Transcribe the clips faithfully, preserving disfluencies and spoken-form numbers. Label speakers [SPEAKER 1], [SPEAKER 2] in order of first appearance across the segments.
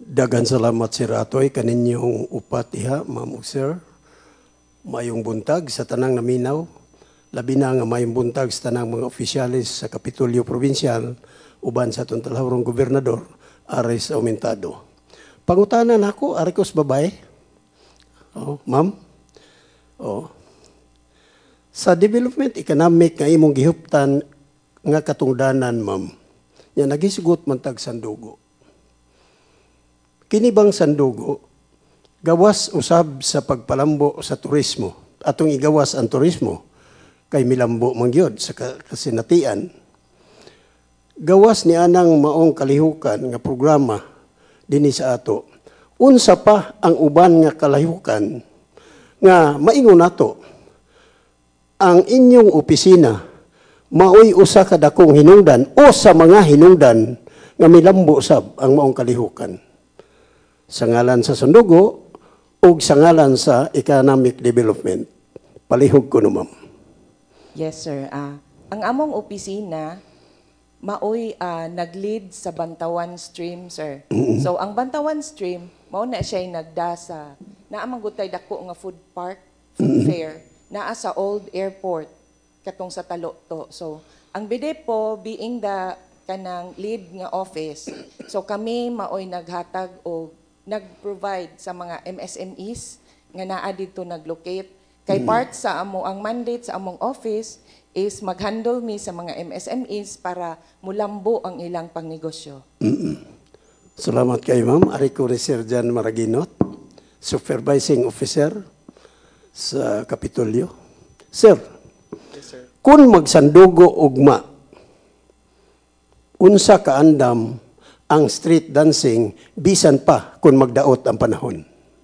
[SPEAKER 1] Dagan salamat Sir Atoy kaninyong upat iha, ma'am ug sir. Mayong buntag sa tanang naminaw. Labi na nga mayong buntag sa tanang mga opisyalis sa Kapitolyo Provincial uban sa atong talahurong gobernador Aris Aumentado. Pangutanan ako, ari ko sa babae. Oh, ma'am. Oh. Sa development economic nga imong gihuptan nga katungdanan, ma'am. Nya nagisugot man tag sandugo. Kini bang sandugo gawas usab sa pagpalambo sa turismo. Atong igawas ang turismo kay milambo man gyud sa kasinatian. Gawas ni anang maong kalihukan nga programa dinhi sa ato. Unsa pa ang uban nga kalihukan nga maingon nato ang inyong opisina maoy usa ka dakong hinungdan o sa mga hinungdan nga milambo sab ang maong kalihukan. Sa ngalan sa sandugo o sa ngalan sa economic development. Palihog ko no, ma'am.
[SPEAKER 2] Yes, sir. Uh, ang among opisina, maoy uh, nag-lead sa Bantawan Stream, sir. Mm-hmm. So, ang Bantawan Stream, mao na siya nagdasa. Naamang gutay dako nga food park, food mm-hmm. fair, naa sa old airport, katong sa Talo to. So, ang B D po, being the kanang lead nga office, so kami maoy naghatag o nag-provide sa mga M S M Es nga naa dito nag-locate. Kay part sa amo, ang mandate sa among office is mag-handle mi sa mga M S M Es para mulambo ang ilang pangnegosyo.
[SPEAKER 1] Mm-mm. Salamat kay ma'am. Ari ko ni Sir Jan Maraginot, Supervising Officer sa Kapitolyo. Sir,
[SPEAKER 3] yes, sir.
[SPEAKER 1] Kung magsandugo ugma, unsa kaandam ang street dancing bisan pa kung magdaot ang panahon?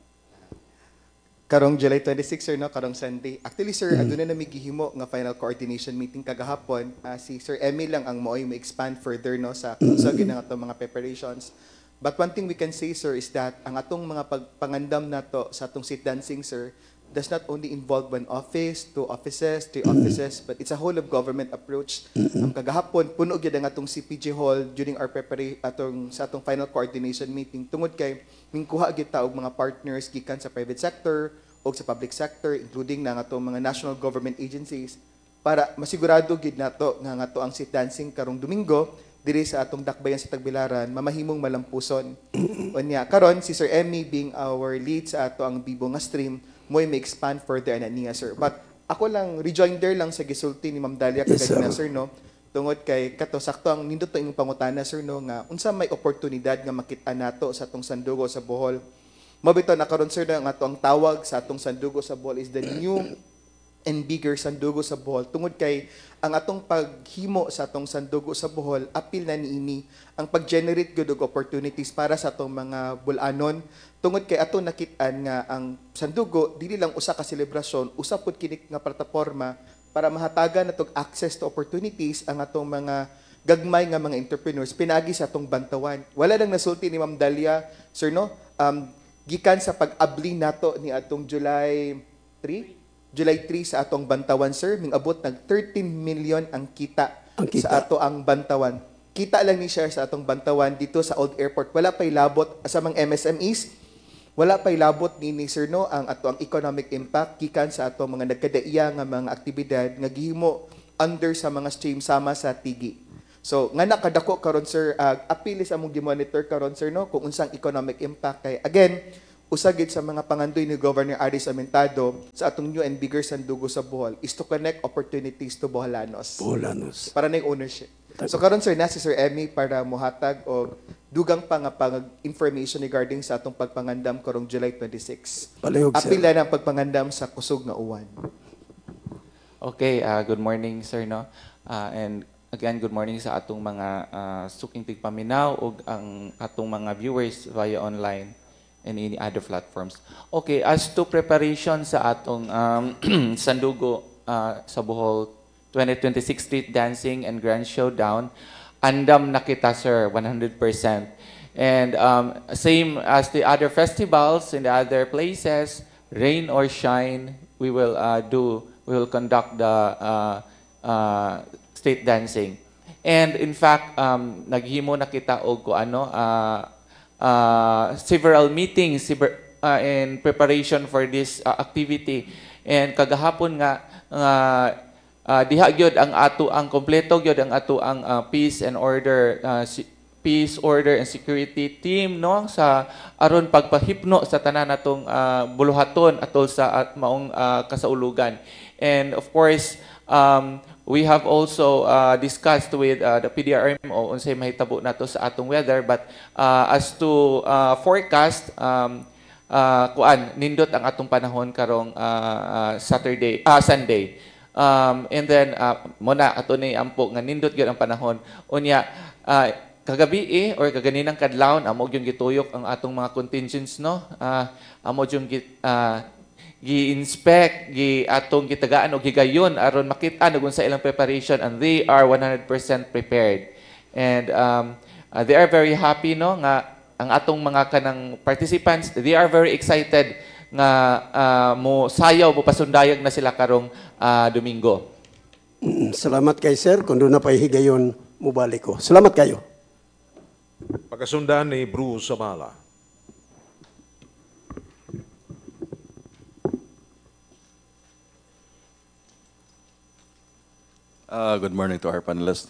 [SPEAKER 3] Karong July twenty-sixth, sir, no? Karong Sunday. Actually, sir, mm-hmm. aduna na may gihimo nga final coordination meeting kagahapon. Uh, si Sir Emmy lang ang mooy ma-expand further no, sa kusagin ng atong mga preparations. But one thing we can say, sir, is that ang atong mga pagpangandam nato sa atong street dancing, sir, does not only involve one office, two offices, three offices, but it's a whole of government approach. Ang um, kagahapon, puno gyud ang atong C P G Hall during our preparation atong sa atong final coordination meeting. Tungod kay mingkuha gyud ta og mga partners gikan sa private sector o sa public sector, including na nga atong mga national government agencies, para masigurado gyud nato nga nga to ang street dancing karong Domingo diri sa atong dakbayan sa Tagbilaran mamahimong malampuson. Unya karon si Sir Emmy being our lead sa ato ang Bibo nga stream mo'y may expand further na niya, sir. But ako lang, rejoinder lang sa gisulti ni Ma'am Dalia
[SPEAKER 1] yes,
[SPEAKER 3] kagad na, sir, no? Tungod kay kato, sakto ang nindot to yung pangutana, sir, no? Nga, unsa may oportunidad nga makita nato sa atong sandugo sa Bohol. Mabito na karon, sir, na nga to ang tawag sa atong sandugo sa Bohol is the new and bigger sandugo sa Bohol. Tungod kay ang atong paghimo sa atong sandugo sa Bohol, apil na niini ang pag-generate good og opportunities para sa atong mga bulanon. Tungod kay ato nakit-an nga ang sandugo dili lang usa ka selebrasyon, usa pud kini nga plataporma para mahatagan natong access to opportunities ang atong mga gagmay nga mga entrepreneurs pinagi sa atong Bantawan. Wala lang nasulti ni Ma'am Dalia, sir, no? Um, gikan sa pag-abli nato ni atong July three, July three sa atong Bantawan, sir, mingabot nag thirteen million ang kita, ang kita sa ato ang Bantawan. Kita lang ni share sa atong Bantawan dito sa Old Airport. Wala pay labot sa mga M S M Es. Wala pay labot ni ni Sir, no, ang ato ang economic impact gikan sa ato mga nagkadaiya nga mga aktibidad nga gihimo under sa mga stream sama sa Tigi. So nga nakadako karon, sir, uh, apil sa among gi-monitor karon, sir, no, kung unsang economic impact kay again usagid sa mga pangandoy ni Governor Aris Aumentado sa atong new and bigger sandugo sa Bohol is to connect opportunities to Boholanos.
[SPEAKER 1] Boholanos.
[SPEAKER 3] Para na yung ownership. So karon, sir, na si Sir Emmy para muhatag og dugang pa nga pang information regarding sa atong pagpangandam karong July twenty-sixth.
[SPEAKER 1] Palihog, sir.
[SPEAKER 3] Apil na ang pagpangandam sa kusog nga uwan.
[SPEAKER 4] Okay, uh, good morning, sir, no? Uh, and again, good morning sa atong mga uh, suking tigpaminaw ug ang atong mga viewers via online and any other platforms. Okay, as to preparation sa atong um, sandugo uh, sa Bohol twenty twenty-six Street Dancing and Grand Showdown, andam na kita, sir, one hundred percent. And um, same as the other festivals in the other places, rain or shine, we will uh, do, we will conduct the uh, uh, street dancing. And in fact, um, naghimo na kita og ko ano, uh, uh, several meetings sever- uh, in preparation for this uh, activity. And kagahapon nga nga uh, diha gyud ang ato ang kompleto gyud ang ato ang uh, peace and order uh, si- peace order and security team no sa aron pagpahipno sa tanan natong uh, buluhaton atol sa at maong uh, kasaulugan. And of course, um, we have also uh, discussed with uh, the P D R M O unsay mahitabo nato sa atong weather, but uh, as to uh, forecast, um, uh, kuan nindot ang atong panahon karong uh, uh, Saturday ah Sunday. Um, and then uh, muna ato ni ampo nga nindot gyud ang panahon unya uh, kagabi eh, or kaganinang kadlawon amo gyud gituyok ang atong mga contingents no. Uh, amo gyud git uh, gi-inspect, gi atong gitagaan og higayon aron makita ug sa ilang preparation, and they are one hundred percent prepared. And um, uh, they are very happy no nga ang atong mga kanang participants, they are very excited nga uh, mo sayaw mo pasundayag na sila karong uh, Domingo.
[SPEAKER 1] Salamat kay sir, kung doon na pa'y higayon, mubalik ko. Salamat kayo.
[SPEAKER 5] Pagkasundan ni Bruce Samala.
[SPEAKER 6] Uh, good morning to our panelists.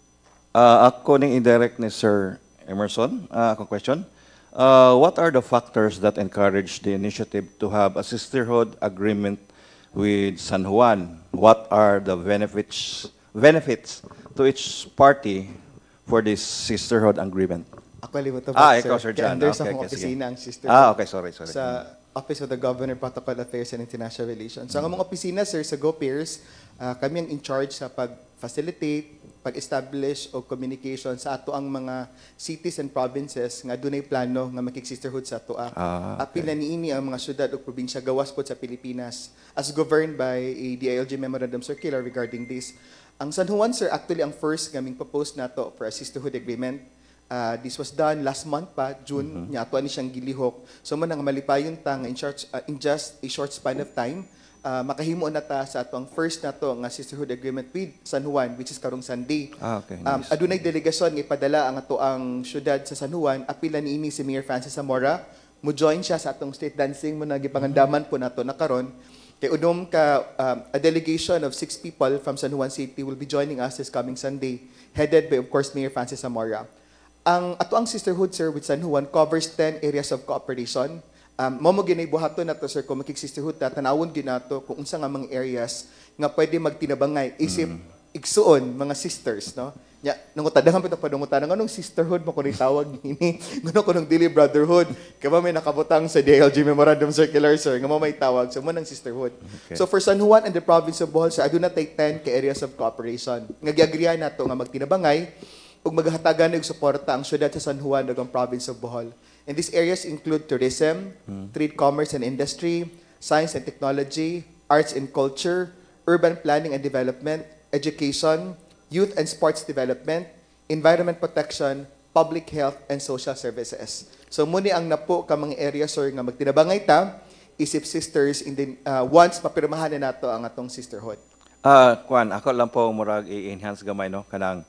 [SPEAKER 6] Uh, ako ning indirect ni Sir Emerson, uh, akong question. Uh, what are the factors that encourage the initiative to have a sisterhood agreement with San Juan? What are the benefits benefits to each party for this sisterhood agreement?
[SPEAKER 3] Ako limot to
[SPEAKER 6] Ah,
[SPEAKER 3] sir.
[SPEAKER 6] ikaw, Sir John.
[SPEAKER 3] There's
[SPEAKER 6] Okay,
[SPEAKER 3] akong
[SPEAKER 6] okay, sige.
[SPEAKER 3] opisina ang sister.
[SPEAKER 6] Ah, okay, sorry, sorry.
[SPEAKER 3] Sa Office of the Governor, Protocol Affairs and International Relations. So, ang among opisina, sir, sa GoPeers, uh, kami ang in charge sa pag-facilitate, pag-establish o communication sa ato ang mga cities and provinces nga dunay plano nga makik-sisterhood sa ato.
[SPEAKER 6] Ah, okay.
[SPEAKER 3] Apil na niini ang mga syudad o probinsya gawas po sa Pilipinas as governed by a D I L G Memorandum Circular regarding this. Ang San Juan, sir, actually ang first nga ming propose nato for a sisterhood agreement. Uh, this was done last month pa, June, mm-hmm. niya ato ani siyang gilihok. So man nga malipayon ta nga in, short, uh, in just a short span of time, uh, makahimo na ta sa atong first nato nga sisterhood agreement with San Juan, which is karong Sunday.
[SPEAKER 6] Ah, okay,
[SPEAKER 3] Um,
[SPEAKER 6] nice.
[SPEAKER 3] adunay delegasyon nga ipadala ang ato ang syudad sa San Juan, apila niini si Mayor Francis Zamora, mo join siya sa atong state dancing mo nagipangandaman po nato na karon. Kay udom ka um, a delegation of six people from San Juan City will be joining us this coming Sunday, headed by of course Mayor Francis Zamora. Ang ato ang sisterhood, sir, with San Juan covers ten areas of cooperation. Um, Mamo ginay buhaton nato, sir, kung makik-sisterhood ta tanawon ginato kung unsa nga mga areas nga pwede magtinabangay isip mm. igsuon mga sisters, no? Ya, nangutadahan pa ta padungutan nganong sisterhood mo ko ni tawag nini. Ngano ko nung dili brotherhood. Kaya may nakabutang sa D I L G Memorandum Circular, sir, nga mo may tawag so mo nang sisterhood.
[SPEAKER 6] Okay.
[SPEAKER 3] So for San Juan and the province of Bohol, sir, aduna tay ten ka areas of cooperation. Nga giagrihan nato nga magtinabangay ug maghatagan og suporta ang syudad sa San Juan ug ang province of Bohol. And these areas include tourism, hmm. trade, commerce and industry, science and technology, arts and culture, urban planning and development, education, youth and sports development, environment protection, public health and social services. So muni ang napo ka mga areas sir nga magtinabangay ta isip sisters in the uh, once mapirmahan na nato ang atong sisterhood.
[SPEAKER 6] Ah, uh, kuan ako lang po murag i-enhance gamay no kanang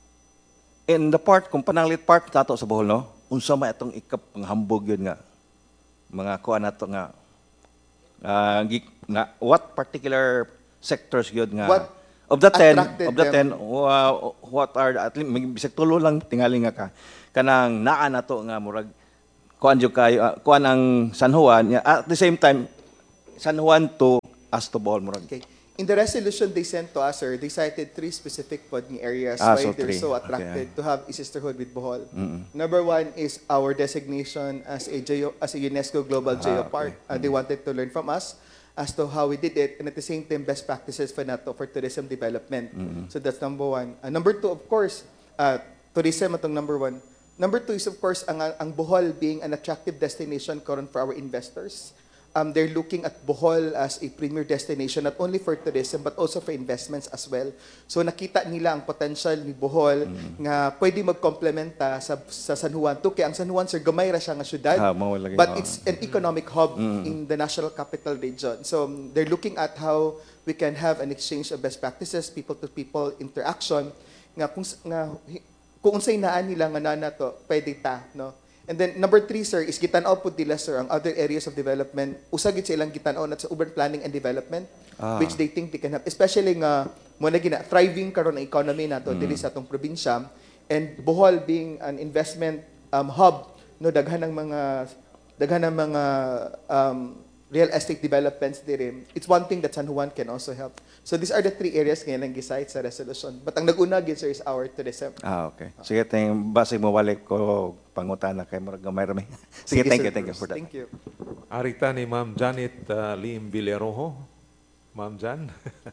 [SPEAKER 6] in the part, kung pananglit part nato sa Bohol, no? Unsa may atong ikap panghambog yun nga. Mga kuan nato nga, uh, nga, what particular sectors yun nga?
[SPEAKER 3] What
[SPEAKER 6] of the ten,
[SPEAKER 3] attracted
[SPEAKER 6] of the ten,
[SPEAKER 3] them?
[SPEAKER 6] uh, what are, the, at least, may bisag tulo lang tingali nga ka, kanang naa nato nga murag, kuan jud kayo, uh, kuan ang San Juan, at the same time, San Juan to as to Bohol, murag.
[SPEAKER 3] Okay. In the resolution they sent to us, sir, they cited three specific poding areas
[SPEAKER 6] Ah,
[SPEAKER 3] why
[SPEAKER 6] so
[SPEAKER 3] they're
[SPEAKER 6] three.
[SPEAKER 3] so
[SPEAKER 6] Okay,
[SPEAKER 3] attracted
[SPEAKER 6] yeah.
[SPEAKER 3] to have a sisterhood with Bohol.
[SPEAKER 6] Mm-mm.
[SPEAKER 3] Number one is our designation as a Geo, as a UNESCO Global
[SPEAKER 6] Ah,
[SPEAKER 3] Geopark.
[SPEAKER 6] okay.
[SPEAKER 3] Uh, they wanted to learn from us as to how we did it, and at the same time, best practices for NATO for tourism development.
[SPEAKER 6] Mm-mm.
[SPEAKER 3] So that's number one. Uh, number two, of course, uh, tourism atong number one. Number two is, of course, ang, ang Bohol being an attractive destination karon for our investors. Um, they're looking at Bohol as a premier destination, not only for tourism, but also for investments as well. So nakita nila ang potential ni Bohol mm. nga pwede mag-complementa sa, sa San Juan. To, kaya ang San Juan, sir, gamay ra siya nga syudad,
[SPEAKER 6] Ah, mawala
[SPEAKER 3] but
[SPEAKER 6] kayo.
[SPEAKER 3] it's an economic hub
[SPEAKER 6] Mm.
[SPEAKER 3] in the national capital region. So um, they're looking at how we can have an exchange of best practices, people-to-people interaction, nga kung, nga, kung unsay naan nila nga nana to, pwede ta, no? And then number three, sir, is gitanaw po nila, sir, ang other areas of development. Usagit sa ilang gitanaw na sa urban planning and development,
[SPEAKER 6] Ah.
[SPEAKER 3] which they think they can have. Especially nga, muna gina, thriving karon ang economy nato dili sa atong probinsya. And Bohol being an investment um, hub, no, daghan ng mga daghan ng mga um, real estate developments diri. It's one thing that San Juan can also help. So these are the three areas ngayon ang gisite sa resolution. But ang nag-una gid, sir, is our tourism.
[SPEAKER 6] Ah, okay. Sige, thank base mo walik ko pangutana kay murag gamay rami. Sige, thank
[SPEAKER 3] sir,
[SPEAKER 6] you, thank you
[SPEAKER 3] Bruce.
[SPEAKER 6] for that.
[SPEAKER 3] Thank you.
[SPEAKER 5] Arita ni Ma'am Janet uh, Lim Villarojo. Ma'am Jan.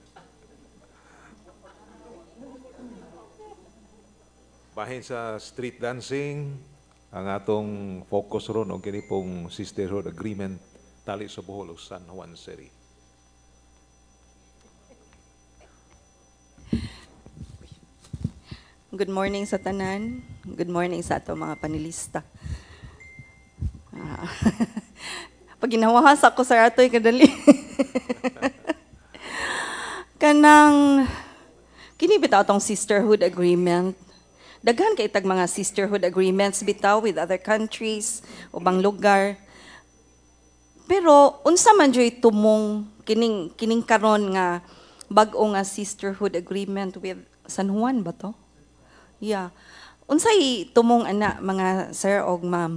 [SPEAKER 5] Bahin sa street dancing, ang atong focus ron o kini pong sisterhood agreement tali sa Bohol ug San Juan City.
[SPEAKER 7] Good morning sa tanan. Good morning sa ato mga panelista. Ah, pag ginawahas ako sa ato'y kadali. Kanang, kini bitaw atong sisterhood agreement. Daghan kay tag mga sisterhood agreements bitaw with other countries, ubang lugar. Pero unsa man joy tumong kining kining karon nga bag-o nga sisterhood agreement with San Juan ba to? Yeah. Unsay tumong ana mga sir og ma'am?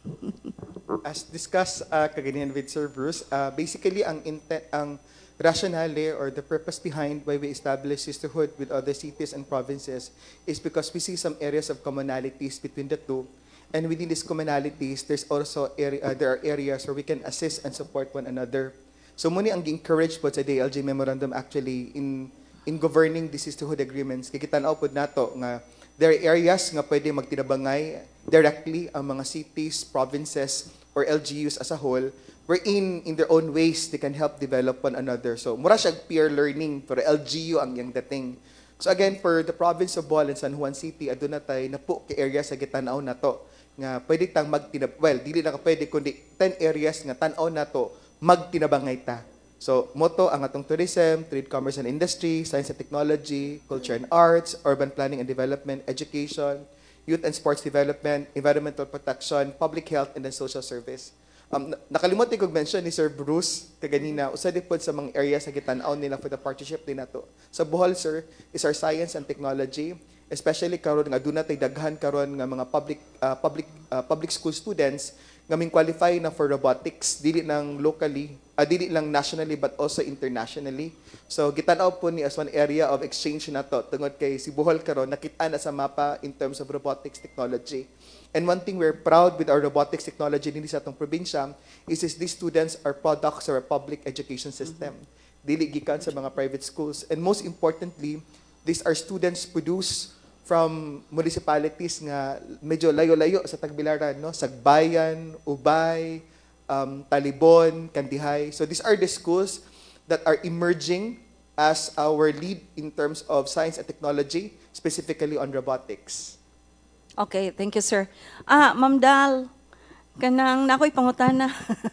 [SPEAKER 3] As discussed uh, kaganihan with Sir Bruce, uh, basically ang intent, ang rationale or the purpose behind why we establish sisterhood with other cities and provinces is because we see some areas of commonalities between the two, and within these commonalities, there's also area, uh, there are areas where we can assist and support one another. So muni ang encourage po sa D L G memorandum actually in in governing the sisterhood agreements. Kikitanaw po nato nga there are areas nga pwede magtinabangay directly ang mga cities, provinces, or L G Us as a whole, wherein in their own ways they can help develop one another. So mura siya peer learning for L G U ang yang dating. So again, for the province of Bohol and San Juan City, aduna tay napo kay areas sa gitanaw nato nga pwede tang magtinab well, dili na ka pwede kundi ten areas nga tan-aw nato magtinabangay ta. So, motto ang atong tourism, trade, commerce and industry, science and technology, culture and arts, urban planning and development, education, youth and sports development, environmental protection, public health, and then social service. Um, na- nakalimutan ko mention ni Sir Bruce kaganina, usa din po sa mga areas sa gitan-aw nila for the partnership din nato. Sa Bohol, sir, is our science and technology, especially karon nga aduna tay daghan karon nga mga public uh, public uh, public school students nga min qualify na for robotics dili lang locally, uh, dili lang nationally but also internationally. So gitan-aw po ni as one area of exchange nato tungod kay si Bohol karon nakita na sa mapa in terms of robotics technology. And one thing we're proud with our robotics technology din sa atong probinsya is, is these students are products of our public education system. Mm-hmm. Dili gikan sa mga private schools. And most importantly, these are students produced from municipalities nga medyo layo-layo sa Tagbilaran, no? Sagbayan, Ubay, um, Talibon, Kandihay. So these are the schools that are emerging as our lead in terms of science and technology, specifically on robotics.
[SPEAKER 7] Okay, thank you sir. Ah, Ma'am Dal, kanang nakoy pangutana.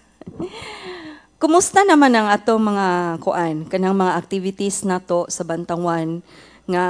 [SPEAKER 7] Kumusta naman ang ato mga kuan, kanang mga activities nato sa Bantawan nga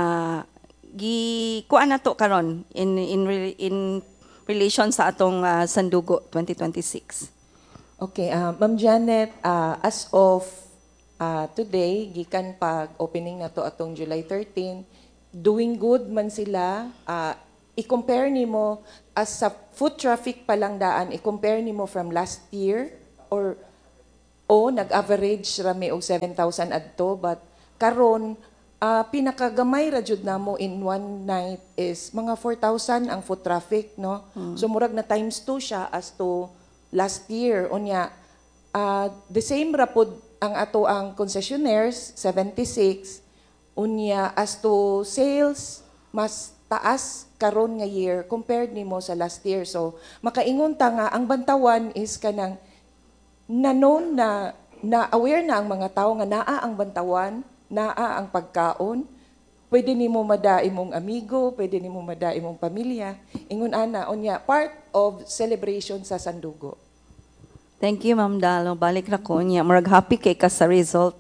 [SPEAKER 7] gi kuan nato karon in in re- in relation sa atong uh, Sandugo twenty twenty-six?
[SPEAKER 2] Okay, uh, Ma'am Janet, uh, as of uh, today, gikan pag opening na to atong July thirteenth, doing good man sila. Uh, i-compare nimo as sa foot traffic pa lang daan, i-compare nimo from last year or o nag-average rami og seven thousand adto, but karon uh, pinakagamay ra jud namo in one night is mga four thousand ang foot traffic, no? Mm. So murag na times two siya as to last year. Unya, uh, the same rapod ang ato ang concessionaires, seventy-six. Unya, as to sales, mas taas karon nga year compared nimo sa last year. So, makaingon ta nga, ang Bantawan is kanang nanon na, na aware na ang mga tao nga naa ang Bantawan, naa ang pagkaon, pwede nimo mada imong amigo, pwede nimo mada imong pamilya. Ingon ana, unya, part of celebration sa Sandugo.
[SPEAKER 7] Thank you, Ma'am Dalo. Balik na ko niya. Murag happy kay ka sa result.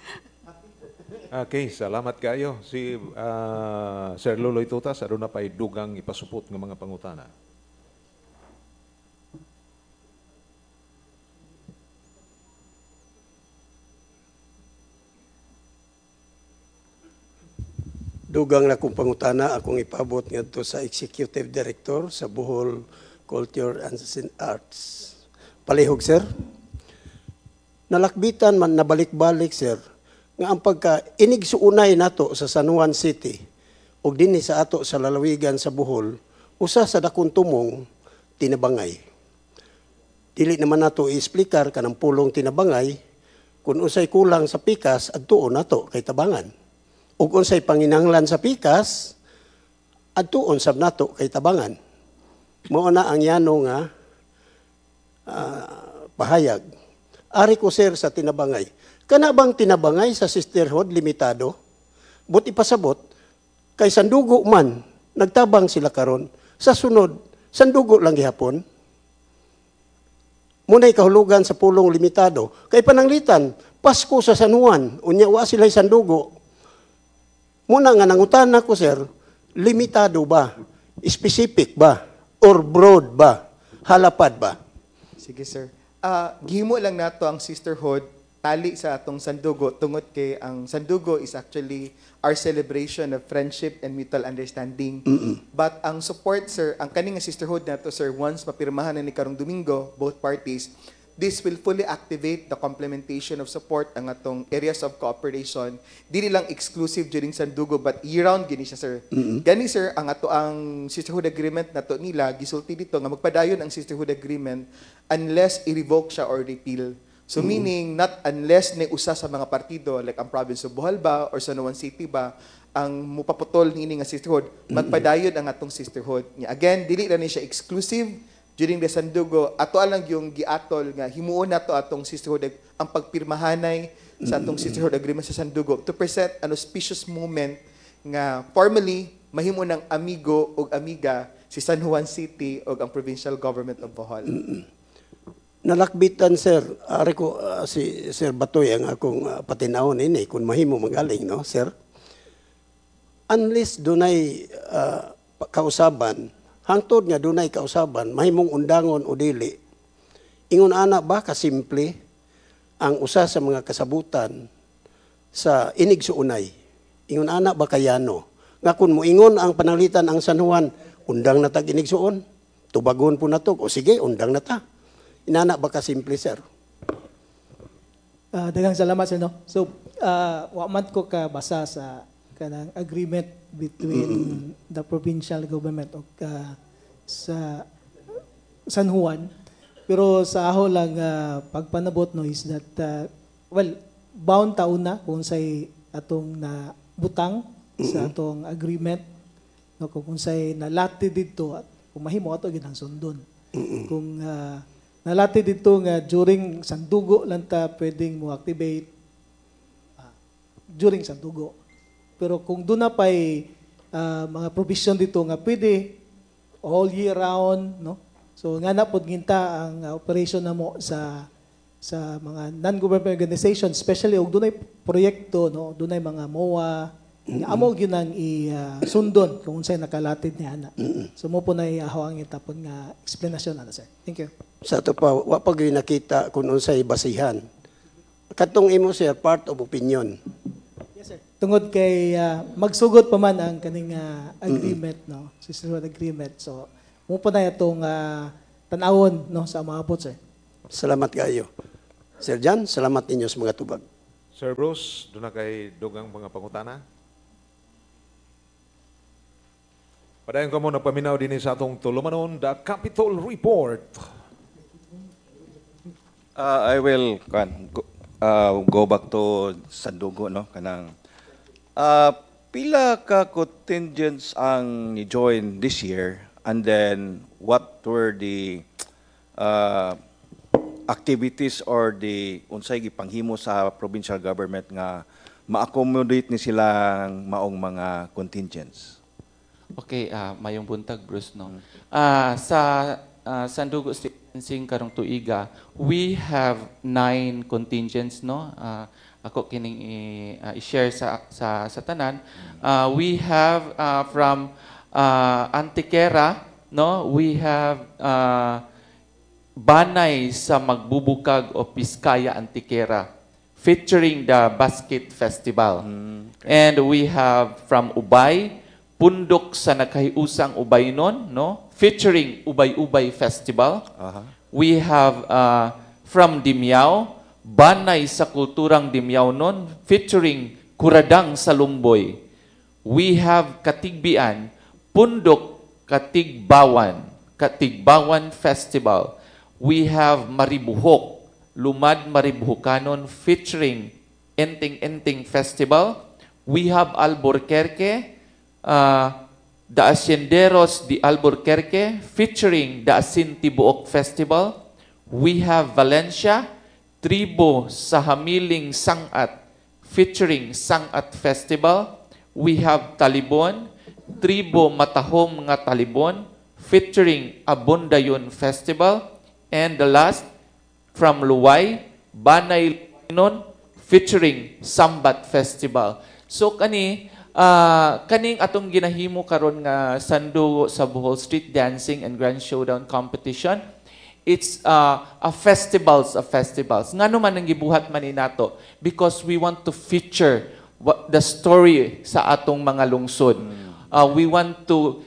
[SPEAKER 5] Okay, salamat kayo. Si uh, Sir Luloy Tutas, aduna pay dugang ipasupot ng mga pangutana.
[SPEAKER 1] Dugang na kong pangutana akong ipabot ngadto sa Executive Director sa Bohol Culture and Arts. Palihog, sir. Nalakbitan man nabalik-balik, sir, nga ang pagka inigsuunay nato sa San Juan City ug dinhi sa ato sa lalawigan sa Bohol, usa sa dakong tumong tinabangay. Dili naman nato i-explicar kanang pulong tinabangay kung unsay kulang sa pikas adtuon nato kay tabangan. Ug unsay panginahanglan sa pikas adtuon sab nato kay tabangan. Mao na ang yano nga uh, pahayag. Ari ko, sir, sa tinabangay. Kana bang tinabangay sa sisterhood limitado? Buti pasabot kay sandugo man nagtabang sila karon. Sa sunod sandugo lang gihapon. Muna'y kahulugan sa pulong limitado. Kay pananglitan, Pasko sa San Juan, unya wa sila'y sandugo. Muna nga nangutan ko, sir, limitado ba? Specific ba? Or broad ba? Halapad ba?
[SPEAKER 3] Sige, sir. Ah, gihimo lang nato ang sisterhood tali sa atong sandugo tungod kay ang sandugo is actually our celebration of friendship and mutual understanding.
[SPEAKER 1] Mm-mm.
[SPEAKER 3] But ang support, sir, ang kaning nga sisterhood nato, sir, once mapirmahan na ni karong Domingo, both parties, this will fully activate the complementation of support ang atong areas of cooperation. Dili lang exclusive during sandugo but year-round gini siya, sir.
[SPEAKER 1] Mm-mm.
[SPEAKER 3] Gani, sir, ang ato ang sisterhood agreement nato nila gisulti dito nga magpadayon ang sisterhood agreement unless i-revoke siya or repeal. So meaning, not unless na usa sa mga partido, like ang province of Bohol ba, or San Juan City ba, ang mupaputol nini nga sisterhood, magpadayon ang atong sisterhood. Again, dili ra ni siya exclusive during the sandugo. Ato lang yung giatol nga, himuon nato atong sisterhood, ang pagpirmahanay sa atong sisterhood agreement sa sandugo to present an auspicious moment nga formally, mahimo ng amigo o amiga si San Juan City o ang provincial government of Bohol.
[SPEAKER 1] Nalakbitan, sir, ari ko uh, si Sir Batoy ang akong uh, patinawon ini kung mahimo magaling, no, sir? Unless dunay uh, kausaban, hangtod nga dunay kausaban, mahimong undangon o dili. Ingon ana ba kasimple ang usa sa mga kasabutan sa inigsuunay? Ingon ana ba kayano? Nga kung moingon ang pananglitan ang San Juan, undang na tag inigsuon, tubagon po na to, o sige, undang na ta. Inana ba ka simple, sir?
[SPEAKER 8] Uh, daghang salamat, sir, no? So, uh, wa man ko ka basa sa kanang agreement between mm-hmm. the provincial government o uh, sa San Juan. Pero sa aho lang uh, pagpanabot, no, is that, uh, well, bound taon na kung say atong na butang mm-hmm. sa atong agreement, no, kung say nalati dito at kung mahimo ato ginang sundon. Mm-hmm. Kung uh, nalati dito nga during sandugo lang ta pwedeng mo activate uh, during sandugo. Pero kung doon na pa'y uh, mga provision dito nga pwede all year round, no? So nga na pod ginta ang uh, operation na mo sa sa mga non-government organization, especially og dunay proyekto, no, dunay mga M O A, mm-hmm. amo ginang i-sundon uh, kung unsay nakalatid ni ana. Mm-hmm. So mo po na ihaw ang itapon nga explanation ana, sir. Thank you.
[SPEAKER 1] Sa ito pa, wa pa gyud nakita kung unsay basihan. Katong imo, sir, part of opinion.
[SPEAKER 8] Yes, sir. Tungod kay uh, magsugod pa man ang kaning uh, agreement, mm-hmm. no, sisterhood agreement. So mo po na itong uh, tan-awon, no, sa maabot, sir.
[SPEAKER 1] Salamat kayo. Sir Jan, salamat ninyo sa mga tubag.
[SPEAKER 5] Sir Bruce, doon na kay dugang mga pangutana. Padayon ko muna paminaw din sa atong tulumanon, the Capitol Report.
[SPEAKER 6] Uh, I will kan, go, uh, go back to Sandugo, no, kanang uh, pila ka contingents ang ni-join this year, and then what were the uh, activities or the unsay gipanghimo sa provincial government nga ma-accommodate ni silang maong mga contingents?
[SPEAKER 4] Okay, uh, mayong buntag, Bruce, no? Uh, sa uh, Sandugo State Sing karong tuiga, we have nine contingents, no? Uh, ako kining i- uh, i-share sa sa sa tanan. Uh, we have uh, from uh, Antiquera, no? We have uh, Banay sa Magbubukag o Piskaya Antiquera. featuring the Basket Festival. And we have from Ubay, Pundok sa Nagkahiusang Ubaynon, no? Featuring Ubay-Ubay Festival. We have uh, from Dimyao, Banay sa Kulturang Dimyaonon, featuring Kuradang sa Lumboy. We have Katigbian, Pundok Katigbawan, Katigbawan Festival. We have Maribuhok, Lumad Maribuhukanon, featuring Enting Enting Festival. We have Alburquerque, uh, The Hacienderos de Alburquerque, featuring The Asintibuok Festival. We have Valencia, Tribo sa Hamiling Sangat, featuring Sangat Festival. We have Talibon, Tribo Matahom nga Talibon, featuring Abundayon Festival. And the last, from Luway, Banay Luwaynon, featuring Sambat Festival. So kani, uh, kaning atong ginahimo karon nga sandugo sa Bohol Street Dancing and Grand Showdown Competition, it's uh, a festivals of festivals. Ngano man ang gibuhat man ni nato? Because we want to feature what, the story sa atong mga lungsod. Uh, we want to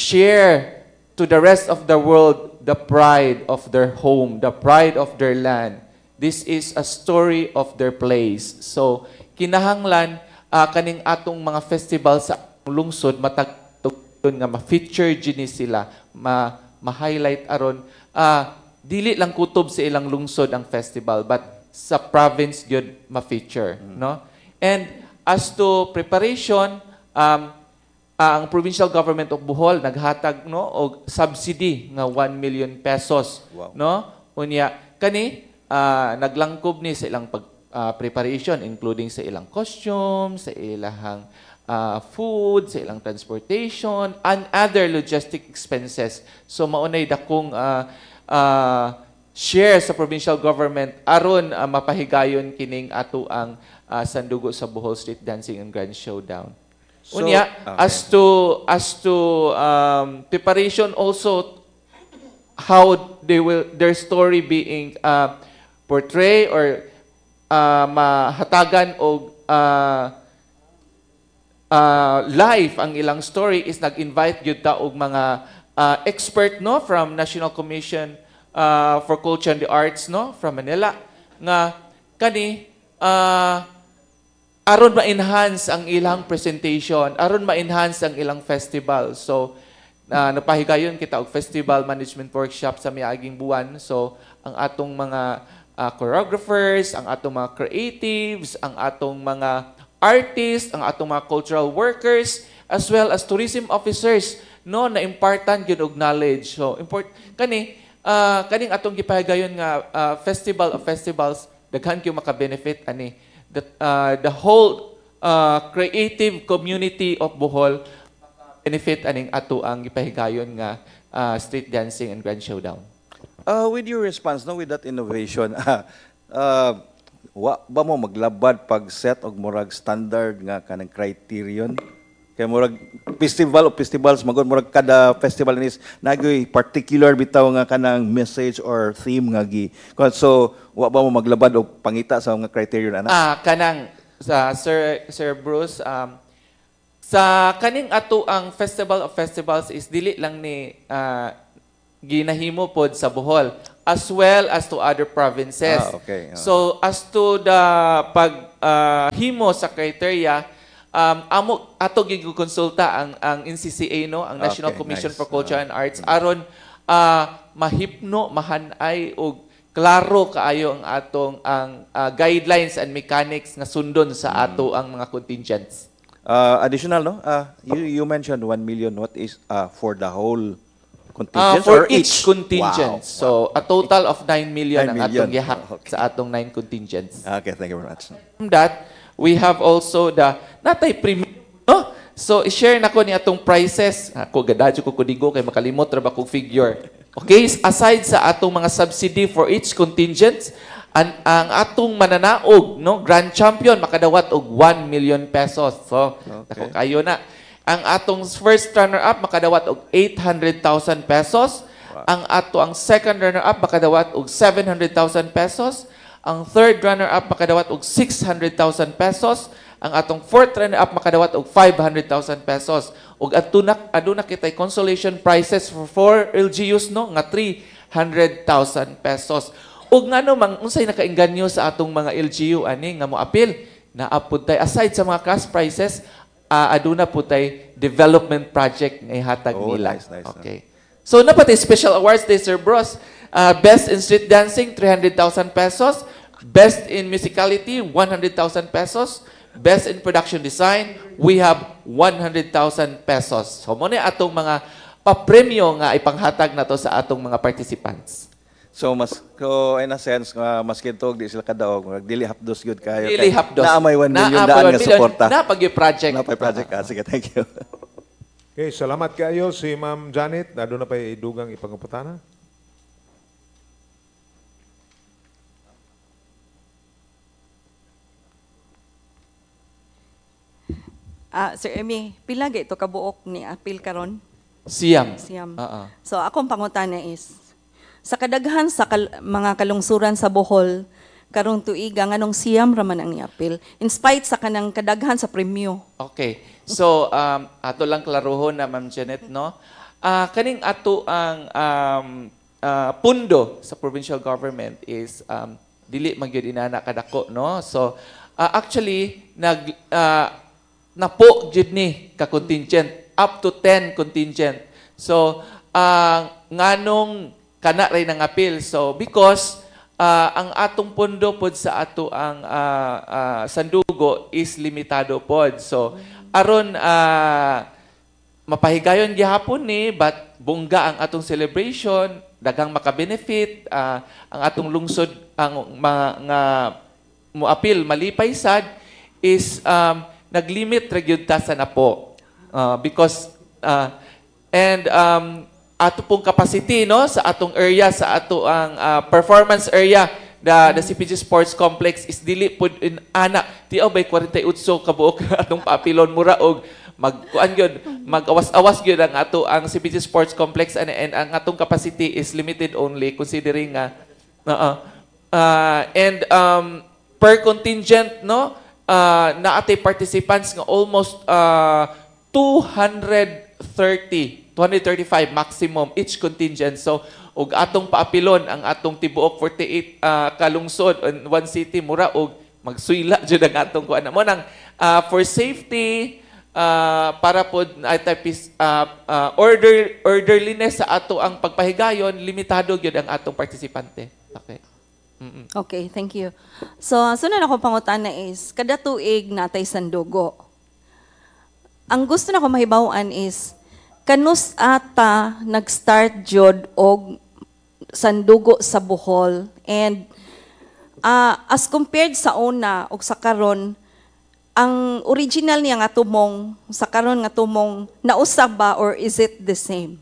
[SPEAKER 4] share to the rest of the world the pride of their home, the pride of their land. This is a story of their place. So, kinahanglan uh, kaning atong mga festival sa lungsod, matagtun nga ma-feature gini sila, ma- ma-highlight aron. Uh, dili lang kutob sa ilang lungsod ang festival, but sa province gyud ma-feature. Mm. No? And as to preparation, um, Uh, ang provincial government of Bohol naghatag no og subsidy nga one million pesos. Wow. No? Unya kani uh, naglangkob ni sa ilang pag uh, preparation, including sa ilang costume, sa ilang uh, food, sa ilang transportation, and other logistic expenses. So maunay dakong uh, uh, share sa provincial government aron uh, mapahigayon kining ato ang uh, sandugo sa Bohol Street Dancing and Grand Showdown. So, Unya, okay. as to as to um, preparation also, how they will their story being uh, portray or uh, mahatagan o uh, uh, live ang ilang story is nag-invite gyud ta og mga uh, expert no from National Commission uh, for Culture and the Arts no from Manila nga kani uh, aron ma-enhance ang ilang presentation, aron ma-enhance ang ilang festival. So, uh, napahigayon kita og festival management workshop sa miaging buwan. So, ang atong mga uh, choreographers, ang atong mga creatives, ang atong mga artists, ang atong mga cultural workers, as well as tourism officers, no, na important gyud og knowledge. So, import kani uh, kaning atong gipahigayon nga uh, festival of festivals, daghan gyud maka-benefit ani. The, uh, the whole uh, creative community of Bohol benefit aning ato ang gipahigayon nga uh, street dancing and Grand Showdown.
[SPEAKER 6] Uh, with your response, no, with that innovation, uh, uh, wa ba mo maglabad pag set og murag standard nga kanang criterion? Kay murag festival o festivals magod murag kada festival is nagoy particular bitaw nga kanang message or theme nga gi. So wa ba mo maglabad og pangita sa mga criterion ana?
[SPEAKER 4] Ah, kanang sa Sir Sir Bruce um, sa kaning ato ang Festival of Festivals is dili lang ni uh, ginahimo pod sa Bohol as well as to other provinces.
[SPEAKER 6] Ah, okay. Uh.
[SPEAKER 4] So as to the pag uh, himo sa criteria, Um, amo ato gigukonsulta ang ang N C C A no, ang National
[SPEAKER 6] okay,
[SPEAKER 4] Commission
[SPEAKER 6] nice.
[SPEAKER 4] for Culture
[SPEAKER 6] uh,
[SPEAKER 4] and Arts aron uh, mahipno, mahanay og klaro kaayo ang atong ang uh, guidelines and mechanics nga sundon sa ato ang mga contingents.
[SPEAKER 6] Uh, additional no? Uh, you you mentioned one million. What is uh, for the whole
[SPEAKER 4] Uh,
[SPEAKER 6] contingent
[SPEAKER 4] for
[SPEAKER 6] or
[SPEAKER 4] each contingent.
[SPEAKER 6] Wow.
[SPEAKER 4] So a total of nine million
[SPEAKER 6] nine
[SPEAKER 4] ang
[SPEAKER 6] million.
[SPEAKER 4] atong gihak
[SPEAKER 6] Oh, okay.
[SPEAKER 4] sa atong nine contingents.
[SPEAKER 6] Okay, thank you very much.
[SPEAKER 4] From that, we have also the natay premium, no? So i-share nako ni atong prices. Ako gadadyo ko kudigo kay makalimot ra ba kog figure. Okay, aside sa atong mga subsidy for each contingent, ang, ang atong mananaog, no, grand champion makadawat og one million pesos. So,
[SPEAKER 6] Okay.
[SPEAKER 4] dako kayo na. Ang atong first runner-up makadawat og eight hundred thousand pesos. Ang ato ang second runner-up makadawat og seven hundred thousand pesos. Ang third runner-up makadawat og six hundred thousand pesos. Ang atong fourth runner-up makadawat og five hundred thousand pesos. Ug aduna aduna kitay consolation prizes for four L G Us no nga three hundred thousand pesos. Ug ngano mang unsay nakainganyo sa atong mga L G U ani nga moapil? Naapod tay aside sa mga cash prizes, uh, aduna po tay development project nga ihatag
[SPEAKER 6] Oh,
[SPEAKER 4] nila.
[SPEAKER 6] nice, nice,
[SPEAKER 4] Okay. So napati special awards day Sir Bros. Uh, best in street dancing three hundred thousand pesos, best in musicality one hundred thousand pesos, best in production design we have one hundred thousand pesos. So mo ni atong mga papremyo nga ipanghatag nato sa atong mga participants.
[SPEAKER 6] So mas so in a sense nga mas kitog di sila kadaog dili hapdos gyud kayo.
[SPEAKER 4] Dili
[SPEAKER 6] kay
[SPEAKER 4] hapdos.
[SPEAKER 6] Naamay one million
[SPEAKER 4] Naapay
[SPEAKER 6] daan
[SPEAKER 4] one
[SPEAKER 6] nga
[SPEAKER 4] million.
[SPEAKER 6] suporta.
[SPEAKER 4] Napag yung project.
[SPEAKER 6] Napay project ka. Sige, thank you.
[SPEAKER 5] Okay, salamat kayo si Ma'am Janet. Nado na pa idugang ipanguputana.
[SPEAKER 7] Ah, Sir Emmy, pila gay ito kabuok ni apil karon?
[SPEAKER 4] Siyam.
[SPEAKER 7] Siyam.
[SPEAKER 4] Oo.
[SPEAKER 7] So akong pangutana is, sa kadaghan sa kal- mga kalungsuran sa Bohol, karong tuiga nganong siyam raman ang iapil, in spite sa kanang kadaghan sa premyo.
[SPEAKER 4] Okay. So, um, ato lang klarohon na Ma'am Janet, no? Ah, kaning ato ang um, ah, pundo sa provincial government is um, dili magyud inana kadako, no? So, ah, actually nag ah, napo jud ni ka contingent up to ten contingent. So, ang nganong kana ray nang appeal. So, because uh, ang atong pondo pod sa ato ang uh, uh, sandugo is limitado pod. So, aron uh, mapahigayon gihapon ni but bungga ang atong celebration, daghang maka-benefit, uh, ang atong lungsod ang mga nga moapil malipay sad is um, naglimit ra gyud ta sa napo. Uh, because uh, and um, ato pong capacity no sa atong area sa ato ang uh, performance area the the C P G Sports Complex is dili pud in ana tiaw bay forty-eight kabuok atong paapilon mura og magkuan gyud mag-awas-awas gyud ang ato ang C P G Sports Complex and, and ang atong capacity is limited only considering nga uh, uh, and um, per contingent no uh, na atay participants nga almost uh, two hundred thirty, two hundred thirty-five maximum each contingent. So, ug atong paapilon ang atong tibuok forty-eight uh, kalungsod in one city mura og magsuyla jud ang atong kuan mo nang uh, for safety uh, para pod uh, uh, order orderliness sa ato ang pagpahigayon limitado gyud ang atong partisipante. Okay. Mm-mm.
[SPEAKER 7] Okay, thank you. So, sunod ako pangutana is, kada tuig natay sandugo. Ang gusto na ko mahibawan is, kanus ata nag-start jud og sandugo sa Bohol and uh, as compared sa una og sa karon, ang original niya nga tumong sa karon nga tumong nausab ba or is it the same?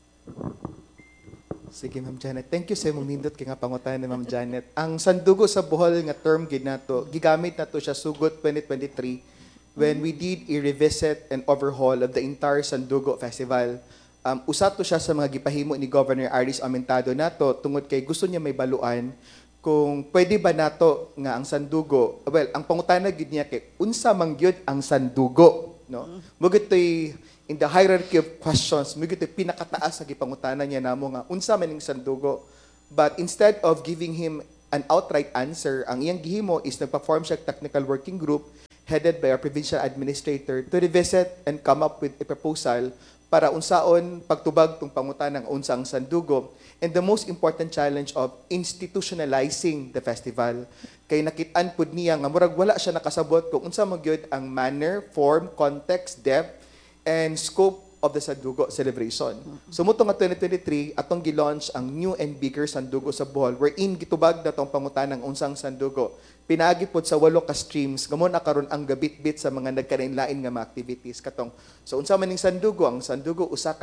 [SPEAKER 3] Sige, Ma'am Janet. Thank you sa imong nindot kay nga pangutan ni Ma'am Janet. Ang sandugo sa Bohol nga term gid nato, gigamit nato siya sugod twenty twenty-three when we did a revisit and overhaul of the entire Sandugo Festival. Um, usa to siya sa mga gipahimo ni Governor Aris Amentado nato tungod kay gusto niya may baluan kung pwede ba nato nga ang sandugo, well, ang pangutana gid niya kay unsa man gyud ang sandugo, no? Mugit toy in the hierarchy of questions, mugit toy pinakataas sa gipangutana niya namo nga unsa man ning sandugo. But instead of giving him an outright answer, ang iyang gihimo is nagpa-form siya technical working group headed by our provincial administrator to revisit and come up with a proposal para unsaon pagtubag tung pangutanang unsang sandugo and the most important challenge of institutionalizing the festival. Kay nakit-an pud niya nga murag wala siya nakasabot kung unsa man gyud ang manner, form, context, depth, and scope of the Sandugo celebration. So muto nga twenty twenty-three atong gi-launch ang new and bigger Sandugo sa Bohol wherein gitubag natong pangutanang unsang sandugo. Pinaagi pod sa walo ka streams ngamon na karon ang gabit-bit sa mga nagkalain-lain nga mga activities katong. So unsa man ning sandugo? Ang sandugo usa ka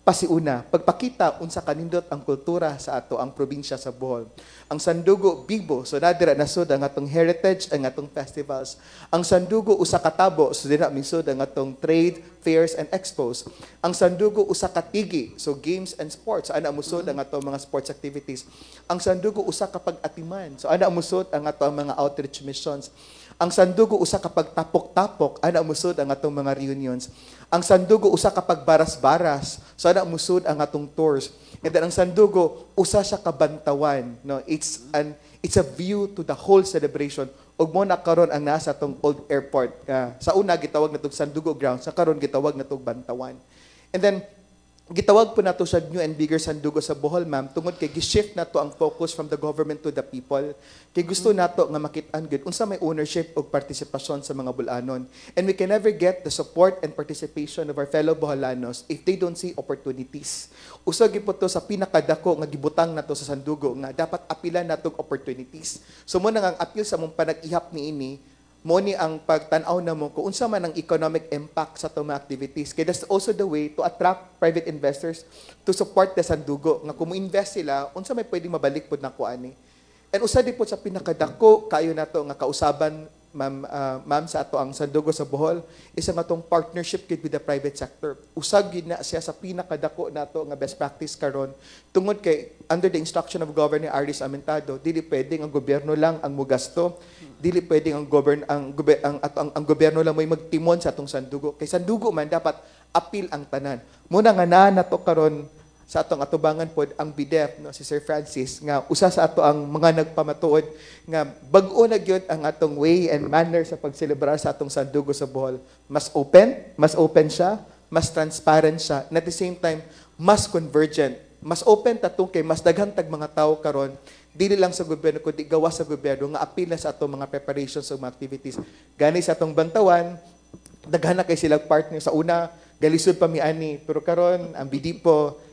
[SPEAKER 3] pasiuna, pagpakita unsa kanindot ang kultura sa ato ang probinsya sa Bohol. Ang Sandugo Bibo, so nadira nasod ang atong heritage, ang atong festivals. Ang Sandugo usa ka tabo, so dira misod ang atong trade, fairs and expos. Ang Sandugo usa ka tigi, so games and sports, ana musod ang atong mga sports activities. Ang Sandugo usa ka pag-atiman, so ana musod ang atong mga outreach missions. Ang Sandugo usa ka pagtapok-tapok, ana musod ang atong mga reunions. Ang Sandugo usa ka pagbaras-baras, so ana musod ang atong tours. And then ang Sandugo usa siya ka bantawan, no? It's an it's a view to the whole celebration. Ug mo na karon ang nasa atong old airport. Uh, sa una gitawag natong Sandugo ground, sa karon gitawag natong bantawan. And then gitawag po nato sa new and bigger Sandugo sa Bohol, ma'am, tungod kay gi-shift nato ang focus from the government to the people. Kay gusto nato nga makit-an gud unsa may ownership o partisipasyon sa mga Bulanon. And we can never get the support and participation of our fellow Boholanos if they don't see opportunities. Usa gyud po to sa pinakadako nga gibutang nato sa Sandugo nga dapat apilan natong opportunities. So mo nang ang appeal sa mong panag-ihap niini, mo ni ang pagtanaw na mo kung unsa man ang economic impact sa itong mga activities. Kaya that's also the way to attract private investors to support the Sandugo. Nga kung mo-invest sila, unsa may pwedeng mabalik po na kuani. And usa di po sa pinakadako kayo na to nga kausaban, ma'am, uh, ma'am sa ato ang Sandugo sa Bohol, isa nga tong partnership with the private sector. Usag yun na siya sa pinakadako na to nga best practice karon tungod kay under the instruction of Governor Aris Amentado, dili pwedeng ang gobyerno lang ang mugasto, dili pwedeng ang govern ang ang, ang, ang, ang gobyerno lang may magtimon sa atong Sandugo. Kay Sandugo man dapat apil ang tanan. Muna nga na nato karon sa atong atubangan pod ang B D F no si Sir Francis nga usa sa ato ang mga nagpamatuod nga bag-o na gyud ang atong way and manner sa pagselebrar sa atong Sandugo sa Bohol. Mas open, mas open siya, mas transparent siya, and at the same time mas convergent. Mas open tatong kay mas daghang tag mga tawo karon dili lang sa gobyerno kundi gawas sa gobyerno nga apil na sa atong mga preparations sa mga activities. Gani sa atong Bantawan, daghan na kay silang partner sa una, galisod pa mi ani, pero karon ang B D po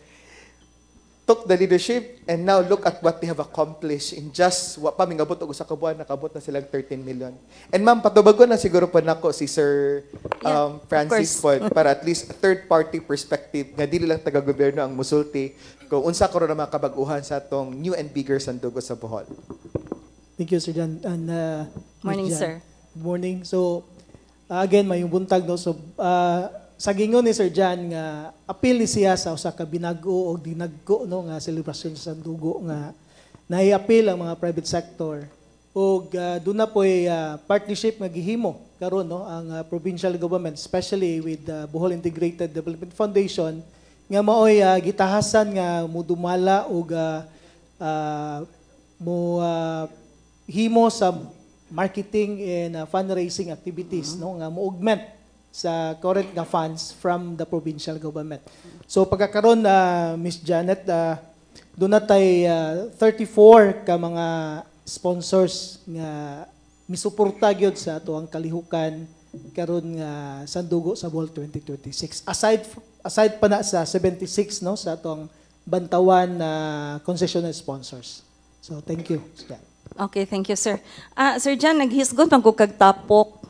[SPEAKER 3] took the leadership and now look at what they have accomplished in just wa pa mingabot og usa ka buwan nakabot na silang thirteen million. And ma'am patubagon na siguro pa nako si Sir um,
[SPEAKER 7] Yeah,
[SPEAKER 3] Francis po para at least third party perspective nga dili lang taga gobyerno ang musulti kung unsa karon ang mga kabag-uhan sa atong new and bigger Sandugo sa Bohol.
[SPEAKER 8] Thank you, Sir Jan. And, uh,
[SPEAKER 7] Morning,
[SPEAKER 8] Miz Jan.
[SPEAKER 7] sir.
[SPEAKER 8] Good morning. So, uh, again, may buntag, no? So, uh, sa gingon ni Sir Jan nga apil ni siya sa usa ka binago o dinagko no nga selebrasyon sa Sandugo nga naiapil ang mga private sector ug uh, doon na po'y uh, partnership nga gihimo karon no ang uh, provincial government especially with the Bohol Integrated Development Foundation nga maoy uh, gitahasan nga mudumala ug uh, uh, mo uh, himo sa marketing and uh, fundraising activities no nga mo-augment sa current nga funds from the provincial government. So pagkakaroon na uh, Miss Janet, uh, doon natay uh, thirty-four ka mga sponsors nga misuporta gyud sa ato ang kalihukan karon nga Sandugo sa Bohol twenty twenty-six. Aside aside pa na sa seventy-six no sa atong Bantawan na uh, concessional sponsors. So thank you.
[SPEAKER 7] Okay, thank you, sir. Ah, Sir Jan, naghisgot man ko kag tapok.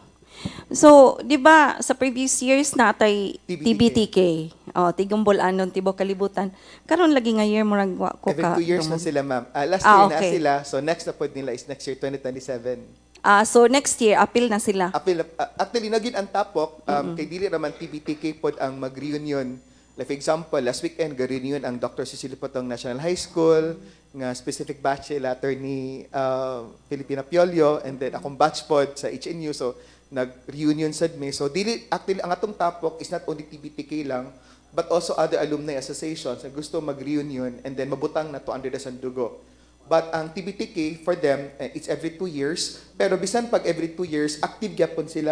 [SPEAKER 7] So, di ba sa previous years natay
[SPEAKER 3] T B T K.
[SPEAKER 7] T B T K, oh, Tigumbol anon tibo kalibutan. Karon lagi nga year murag wa ko
[SPEAKER 3] Every
[SPEAKER 7] ka.
[SPEAKER 3] two years na
[SPEAKER 7] tumon.
[SPEAKER 3] sila, ma'am. Uh, last
[SPEAKER 7] Ah,
[SPEAKER 3] year na
[SPEAKER 7] okay.
[SPEAKER 3] sila, so next na pod nila is next year, twenty twenty-seven.
[SPEAKER 7] Ah, so next year apil na sila.
[SPEAKER 3] Apil, uh, actually, naging ang tapok, um, kay dili naman T B T K pod ang mag-reunion. Like for example, last weekend, ga-reunion ang Doctor Cecilio Potong National High School, nga specific batch sila, attorney uh, Filipina Piolio, and then akong batch pod sa H N U, so nag-reunion sad me. So, dili, actually, ang atong tapok is not only T B T K lang, but also other alumni associations na gusto mag-reunion and then mabutang na to under the Sandugo. But ang T B T K, for them, eh, it's every two years. Pero bisan pag every two years, active gyapon sila